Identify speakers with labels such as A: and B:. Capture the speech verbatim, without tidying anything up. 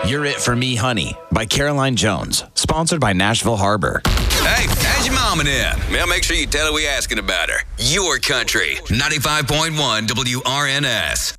A: You're It For Me, Honey by Caroline Jones. Sponsored by Nashville Harbor.
B: Hey, how's your mom and them? Well, make sure you tell her we asking about her. Your country, ninety-five point one W R N S.